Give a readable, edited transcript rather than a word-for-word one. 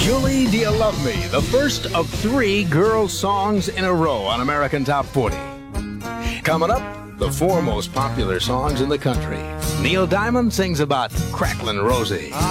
Julie, Do You Love Me? The first of 3 girl songs in a row on American Top 40. Coming up, the 4 most popular songs in the country. Neil Diamond sings about Cracklin' Rosie.